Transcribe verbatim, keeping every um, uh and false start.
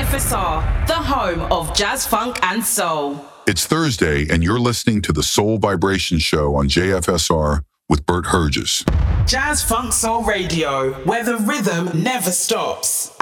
F S R, the home of jazz, funk, and soul. It's Thursday, and you're listening to the Soul Vibration Show on J F S R with Bert Herges. Jazz, funk, soul radio, where the rhythm never stops.